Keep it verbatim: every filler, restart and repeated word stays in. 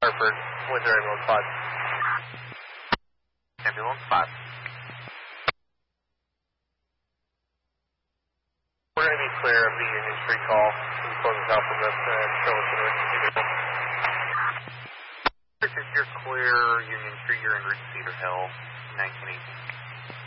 Hartford, Windsor Ambulance five. Ambulance five. We're going to be clear of the Union Street call. We're closing out from this and show us the emergency. Richard, you're clear, Union Street, you're in Route Cedar Hill, nineteen eighteen.